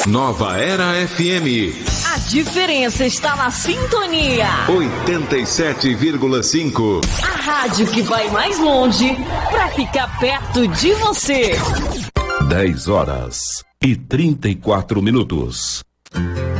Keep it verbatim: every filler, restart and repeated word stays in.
Nova Era F M. A diferença está na sintonia. oitenta e sete vírgula cinco. A rádio que vai mais longe para ficar perto de você. dez horas e trinta e quatro minutos.